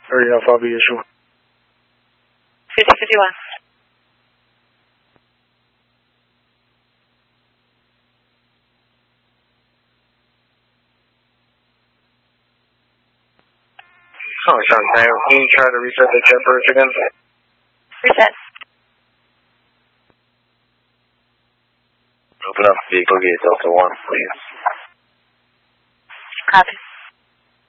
30 Alpha I'll be issue. 5051. Oh, Shantae, can you try to reset the jet first again? Reset. Open up vehicle gate Delta 1, please. Copy.